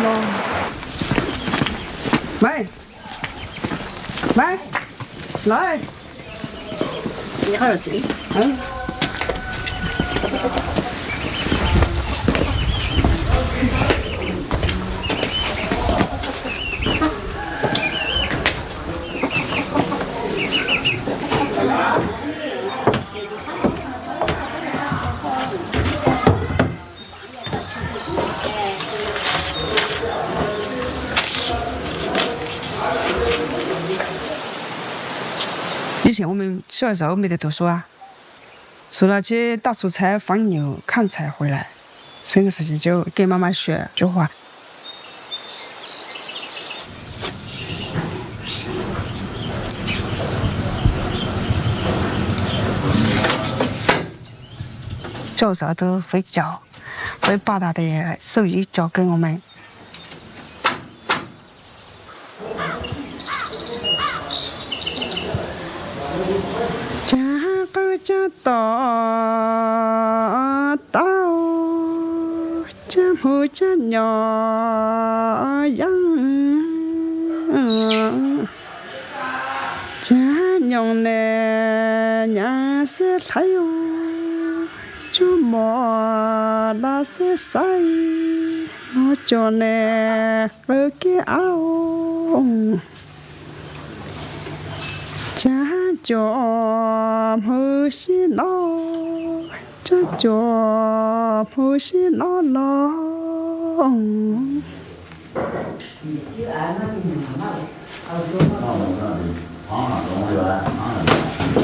咯。妹，妹，来， 你好有劲。 嗯。以前我们小的时候没得读书啊，除了去打蔬菜、放牛、砍柴回来，剩的时间就给妈妈学句话。小时候都会教，会把他的手艺教给我们。家不家到到，家不家鸟样，家娘嘞娘是太阳，就莫那是晒，我叫嘞不给熬。家家不是老，家家不是老老。 你